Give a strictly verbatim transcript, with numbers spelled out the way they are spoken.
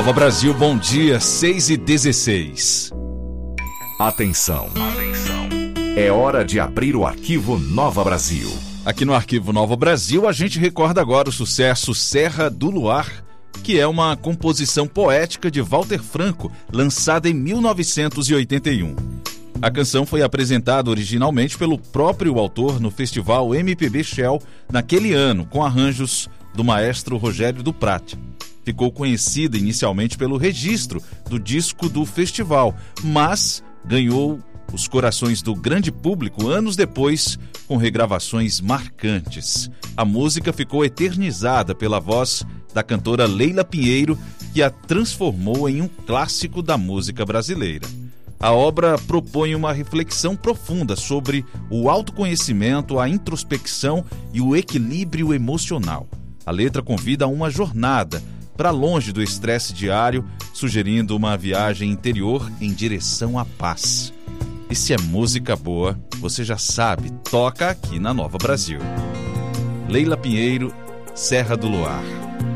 Nova Brasil, bom dia, seis e dezesseis. Atenção, atenção. É hora de abrir o arquivo Nova Brasil. Aqui no Arquivo Nova Brasil, a gente recorda agora o sucesso Serra do Luar, que é uma composição poética de Walter Franco, lançada em mil novecentos e oitenta e um. A canção foi apresentada originalmente pelo próprio autor no festival M P B Shell naquele ano, com arranjos do maestro Rogério do Prate. Ficou conhecida inicialmente pelo registro do disco do festival, mas ganhou os corações do grande público anos depois, com regravações marcantes. A música ficou eternizada pela voz da cantora Leila Pinheiro, que a transformou em um clássico da música brasileira. A obra propõe uma reflexão profunda sobre o autoconhecimento, a introspecção e o equilíbrio emocional. A letra convida a uma jornada para longe do estresse diário, sugerindo uma viagem interior em direção à paz. E se é música boa, você já sabe, toca aqui na Nova Brasil. Leila Pinheiro, Serra do Luar.